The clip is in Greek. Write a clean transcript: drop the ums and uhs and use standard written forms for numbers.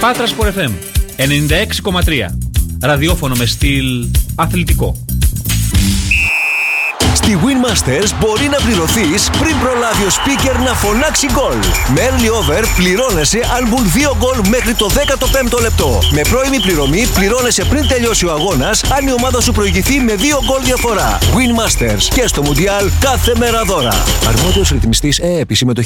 Πάτρα Sport FM 96,3. Ραδιόφωνο με στυλ αθλητικό. Στη Winmasters μπορεί να πληρωθείς πριν προλάβει ο speaker να φωνάξει γκολ. Με early over πληρώνεσαι αν μπουν 2 γκολ μέχρι το 15ο λεπτό. Με πρώιμη πληρωμή πληρώνεσαι πριν τελειώσει ο αγώνας αν η ομάδα σου προηγηθεί με 2 γκολ διαφορά. Winmasters και στο Mundial κάθε μέρα δώρα. Αρμόδιος ρυθμιστής ΕΕΠ, συμμετοχή